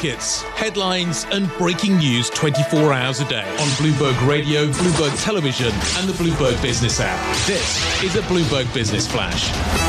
markets, headlines and breaking news 24 hours a day on Bloomberg Radio, Bloomberg Television and the Bloomberg Business app. This is a Bloomberg Business Flash.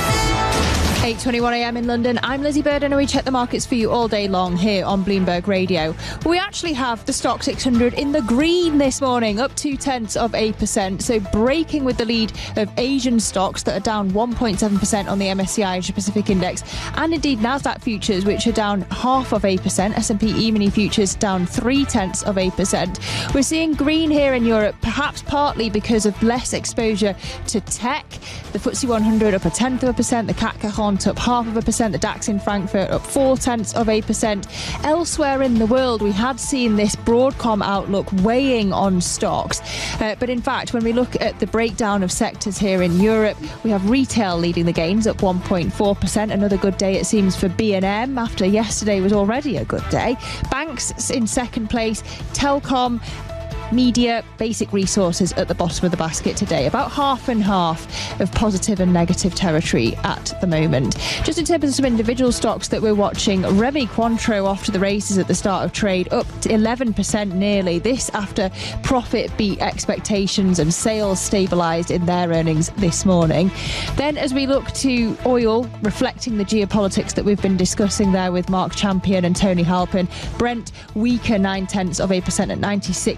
8:21am in London. I'm Lizzie Burden and we check the markets for you all day long here on Bloomberg Radio. We actually have the Stock 600 in the green this morning, up 0.2%, so breaking with the lead of Asian stocks that are down 1.7% on the MSCI Asia Pacific Index, and indeed Nasdaq futures, which are down 0.5%. S&P E-mini futures down 0.3%. We're seeing green here in Europe, perhaps partly because of less exposure to tech. The FTSE 100 up 0.1%, the CAC 40 up 0.5%, the DAX in Frankfurt up 0.4%. Elsewhere in the world, we had seen this Broadcom outlook weighing on stocks. But in fact, when we look at the breakdown of sectors here in Europe, we have retail leading the gains up 1.4%. Another good day, it seems, for B&M after yesterday was already a good day. Banks in second place, telecom, media, basic resources at the bottom of the basket today. About half and half of positive and negative territory at the moment. Just in terms of some individual stocks that we're watching, Remy Cointreau off to the races at the start of trade, up to 11% nearly. This after profit beat expectations and sales stabilised in their earnings this morning. Then as we look to oil, reflecting the geopolitics that we've been discussing there with Mark Champion and Tony Halpin, Brent weaker 0.9% at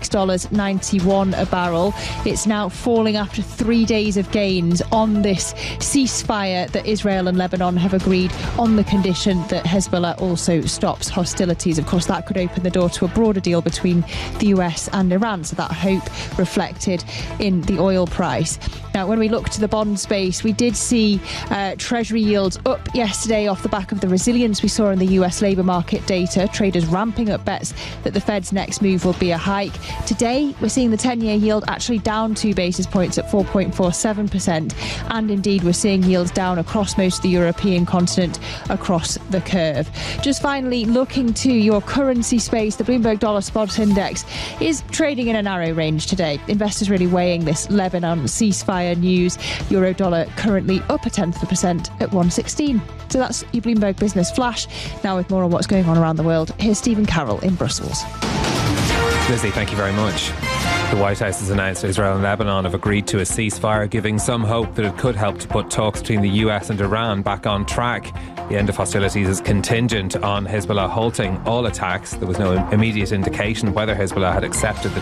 $96.91 a barrel. It's now falling after 3 days of gains on this ceasefire that Israel and Lebanon have agreed on the condition that Hezbollah also stops hostilities. Of course, that could open the door to a broader deal between the US and Iran, so that hope reflected in the oil price. Now, when we look to the bond space, we did see Treasury yields up yesterday off the back of the resilience we saw in the US labour market data. Traders ramping up bets that the Fed's next move will be a hike. Today, we're seeing the 10-year yield actually down 2 basis points at 4.47%. And indeed, we're seeing yields down across most of the European continent across the curve. Just finally, looking to your currency space, the Bloomberg Dollar Spot Index is trading in a narrow range today. Investors really weighing this Lebanon ceasefire news. Euro dollar currently up 0.1% at 116. So that's your Bloomberg Business Flash. Now with more on what's going on around the world, here's Stephen Carroll in Brussels. Lizzie, thank you very much. The White House has announced Israel and Lebanon have agreed to a ceasefire, giving some hope that it could help to put talks between the US and Iran back on track. The end of hostilities is contingent on Hezbollah halting all attacks. There was no immediate indication whether Hezbollah had accepted the